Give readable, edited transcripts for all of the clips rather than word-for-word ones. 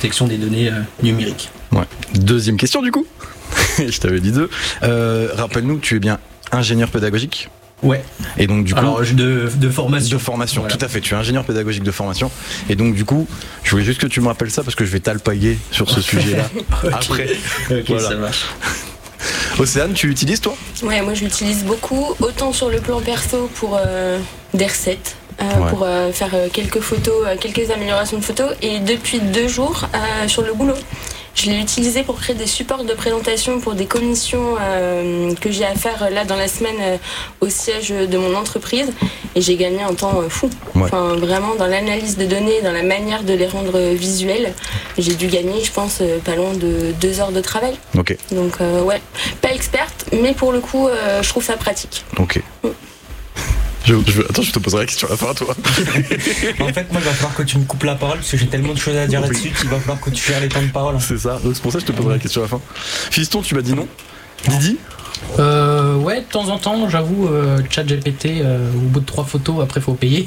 protection des données numériques. Ouais. Deuxième question du coup. Je t'avais dit 2. Rappelle-nous, tu es bien ingénieur pédagogique ? Ouais. Et donc du coup, alors de formation. De formation, voilà. tout à fait. Tu es ingénieur pédagogique de formation. Et donc du coup, je voulais juste que tu me rappelles ça parce que je vais t'alpaguer sur ce sujet-là après. Ok, voilà. ça marche. Océane, tu l'utilises toi ? Ouais, moi je l'utilise beaucoup, autant sur le plan perso pour des recettes, pour faire quelques photos, quelques améliorations de photos, et depuis 2 jours sur le boulot. Je l'ai utilisé pour créer des supports de présentation pour des commissions que j'ai à faire là dans la semaine au siège de mon entreprise, et j'ai gagné un temps fou. Ouais. Enfin, vraiment dans l'analyse de données, dans la manière de les rendre visuelles, j'ai dû gagner, je pense, pas loin de 2 heures de travail. Ok. Donc ouais, pas experte, mais pour le coup, je trouve ça pratique. Ok. Attends, je te poserai la question à la fin, toi. En fait, moi, il va falloir que tu me coupes la parole parce que j'ai tellement de choses à dire là-dessus qu'il va falloir que tu gères les temps de parole. C'est ça, donc c'est pour ça que je te poserai la question à la fin. Fiston, tu m'as dit non ? Didi ? Ouais, de temps en temps, j'avoue, ChatGPT, au bout de 3 photos, après faut payer.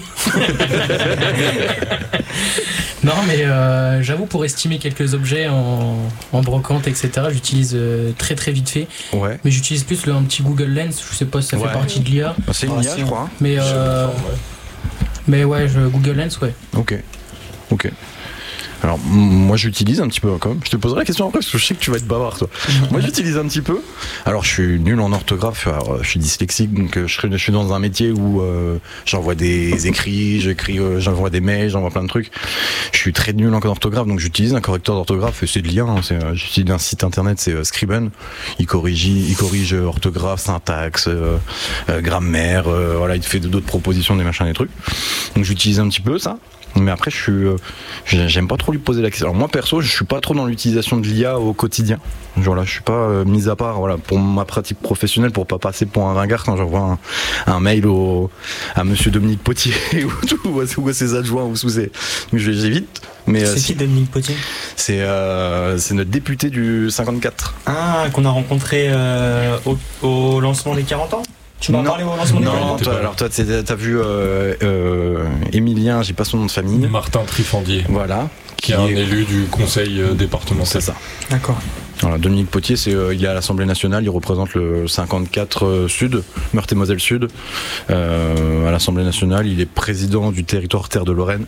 Non, mais j'avoue, pour estimer quelques objets en brocante, etc., j'utilise très très vite fait. Ouais. Mais j'utilise plus un petit Google Lens, je sais pas si ça fait partie de l'IA. C'est une IA, je crois. Hein. Mais ouais, Google Lens, ouais. Ok. Alors, moi j'utilise un petit peu quand même. Je te poserai la question après parce que je sais que tu vas être bavard, toi. Moi j'utilise un petit peu. Alors, je suis nul en orthographe. Alors, je suis dyslexique, donc je suis dans un métier où j'envoie des écrits, j'envoie des mails, j'envoie plein de trucs. Je suis très nul en orthographe, donc j'utilise un correcteur d'orthographe. Et c'est de l'IA. Hein, j'utilise un site internet, c'est Scriben. Il corrige orthographe, syntaxe, grammaire. Voilà, il te fait d'autres propositions, des machins, des trucs. Donc j'utilise un petit peu ça. Mais après, j'aime pas trop lui poser la question. Alors moi perso, je suis pas trop dans l'utilisation de l'IA au quotidien. Genre là, je suis pas mis à part. Voilà, pour ma pratique professionnelle, pour pas passer pour un ringard quand j'envoie un mail à Monsieur Dominique Potier ou à ses adjoints ou sous ses. J'évite. Mais c'est qui Dominique Potier ? C'est notre député du 54. Ah, qu'on a rencontré au lancement des 40 ans ? Tu m'as parlé au lancement des 40 ans ? Alors toi, t'as vu Émilien, j'ai pas son nom de famille. Martin Trifandier. Voilà. Qui est un élu du conseil départemental. C'est ça. D'accord. Voilà, Dominique Potier, il est à l'Assemblée nationale, il représente le 54 Sud, Meurthe-et-Moselle Sud. À l'Assemblée nationale, il est président du territoire Terre de Lorraine.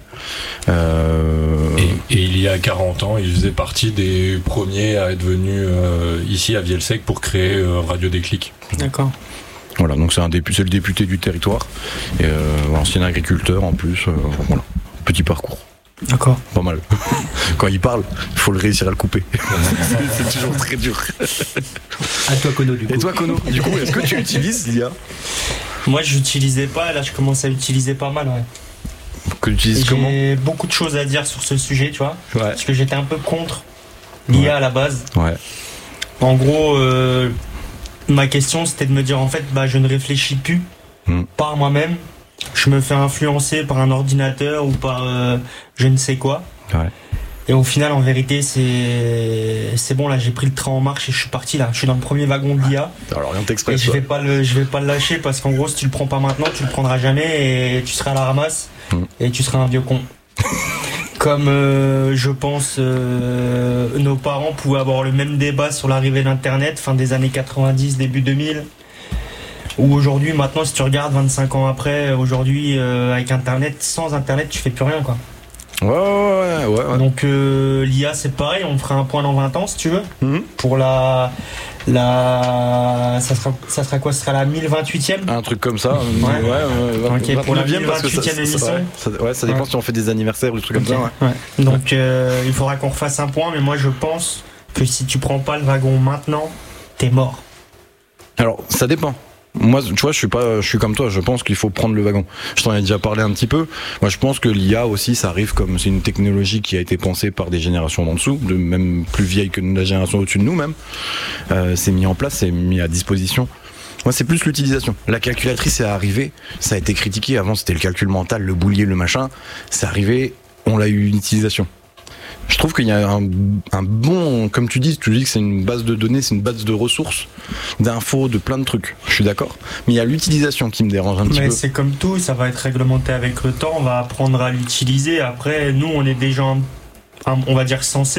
Et il y a 40 ans, il faisait partie des premiers à être venus ici à Vielsec pour créer Radio Déclic. D'accord. Voilà, donc c'est le député du territoire, et ancien agriculteur en plus, voilà, petit parcours. D'accord. Pas mal. Quand il parle, il faut le réussir à le couper. C'est toujours très dur. À toi, Kono, du coup. Et toi, Kono, du coup, est-ce que tu utilises l'IA ? Moi, je l'utilisais pas, là, je commence à l'utiliser pas mal, ouais. Que tu utilises comment ? J'ai beaucoup de choses à dire sur ce sujet, tu vois. Ouais. Parce que j'étais un peu contre l'IA à la base. Ouais. En gros, ma question, c'était de me dire, en fait, je ne réfléchis plus par moi-même. Je me fais influencer par un ordinateur ou par je ne sais quoi. Ouais. Et au final, en vérité, c'est bon, là, j'ai pris le train en marche et je suis parti, là. Je suis dans le premier wagon de l'IA. Alors, rien t'express. Et je vais pas le lâcher parce qu'en gros, si tu le prends pas maintenant, tu le prendras jamais et tu seras à la ramasse et tu seras un vieux con. Comme je pense nos parents pouvaient avoir le même débat sur l'arrivée d'Internet, fin des années 90, début 2000. Ou aujourd'hui, maintenant, si tu regardes 25 ans après, aujourd'hui, avec Internet, sans Internet, tu fais plus rien, quoi. Ouais. Donc l'IA, c'est pareil, on fera un point dans 20 ans, si tu veux. Pour ça sera quoi ? Ce sera la 1028e ? Un truc comme ça. Ok, pour la 1028e émission. Ça dépend si on fait des anniversaires ou des trucs comme ça. Ouais. Donc il faudra qu'on refasse un point, mais moi je pense que si tu prends pas le wagon maintenant, t'es mort. Alors, ça dépend. Moi, tu vois, je suis comme toi, je pense qu'il faut prendre le wagon. Je t'en ai déjà parlé un petit peu. Moi, je pense que l'IA aussi, ça arrive comme c'est une technologie qui a été pensée par des générations d'en dessous, même plus vieilles que la génération au-dessus de nous même. C'est mis en place, c'est mis à disposition. Moi, c'est plus l'utilisation. La calculatrice est arrivée, ça a été critiqué. Avant, c'était le calcul mental, le boulier, le machin. C'est arrivé, on l'a eu une utilisation. Je trouve qu'il y a un bon, comme tu dis que c'est une base de données, c'est une base de ressources, d'infos, de plein de trucs. Je suis d'accord. Mais il y a l'utilisation qui me dérange un petit peu. Mais c'est comme tout, ça va être réglementé avec le temps, on va apprendre à l'utiliser. Après, nous, on est déjà, on va dire, censés